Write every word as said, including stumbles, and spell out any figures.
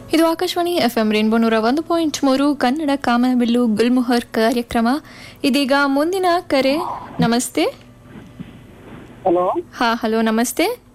ಇದು Akashvani F M rainbow ನೂರ ಒಂದು ಪಾಯಿಂಟ್ ಮೂರು ಕನ್ನಡ ಕಾಮನಬಿಲ್ಲು ಗುಲ್ಮೊಹರ್ ಕಾರ್ಯಕ್ರಮ. ಇದೀಗ ಮುಂದಿನ ಕರೆ. ನಮಸ್ತೆ. ಹಲೋ. ಹಾ ಹಲೋ ನಮಸ್ತೆ.